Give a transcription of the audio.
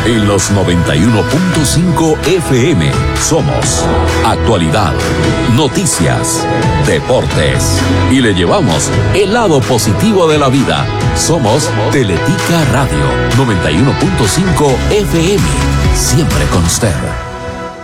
En los 91.5 FM somos actualidad, noticias, deportes. Y le llevamos el lado positivo de la vida. Somos Teletica Radio 91.5 FM. Siempre con usted.